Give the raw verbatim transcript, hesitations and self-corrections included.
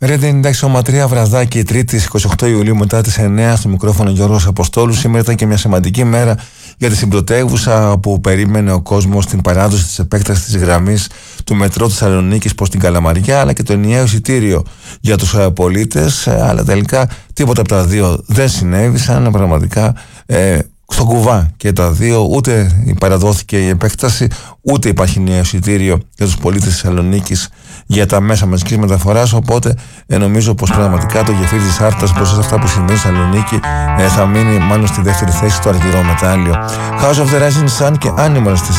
Ρέντε εντάξει, σώμα τρία βραδάκι, Τρίτη είκοσι οκτώ Ιουλίου μετά τις εννιά, στο μικρόφωνο Γιώργος Αποστόλου. Σήμερα ήταν και μια σημαντική μέρα για τη συμπρωτεύουσα που περίμενε ο κόσμος την παράδοση της επέκτασης της γραμμής του μετρό της Θεσσαλονίκης προς την Καλαμαριά, αλλά και το ενιαίο εισιτήριο για τους πολίτες. Αλλά τελικά τίποτα από τα δύο δεν συνέβησαν. Πραγματικά ε, στον κουβά και τα δύο, ούτε παραδόθηκε η επέκταση, ούτε υπάρχει νέο εισιτήριο για τους πολίτες της Θεσσαλονίκης για τα μέσα μαζικής μεταφοράς. Οπότε ε, νομίζω πως πραγματικά το γεφύρι της Άρτας μπροστά σε αυτά που συμβαίνει στη Θεσσαλονίκη ε, θα μείνει μάλλον στη δεύτερη θέση στο αργυρό μετάλλιο. House of the Rising Sun και Animals